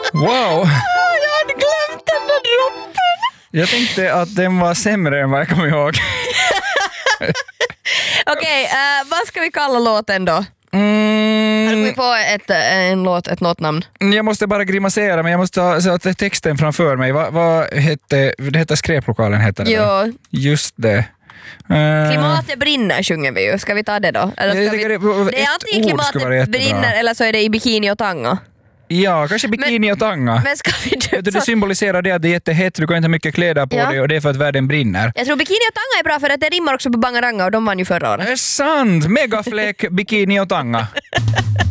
Wow! Jag hade glömt den där droppen. Jag tänkte att den var sämre än vad jag kommer ihåg. Okej, vad ska vi kalla låten då? Har du kommit på ett låtnamn? Jag måste bara grimasera, men jag måste ha texten framför mig. Vad hette det? Heter skräplokalen, heter det? Ja. Just det. Klimatet brinner sjunger vi ju. Ska vi ta det då? Eller ska vi... Det är antingen klimatet brinner eller så är det i bikini och tanga. Ja, kanske bikini och tanga. Men ska vi Det symboliserar det att det är jättehett, du kan inte ha mycket kläder på dig och det är för att världen brinner. Jag tror bikini och tanga är bra för att det rimmar också på Bangaranga och de vann ju förra året. Det är sant! Megafläck, bikini och tanga.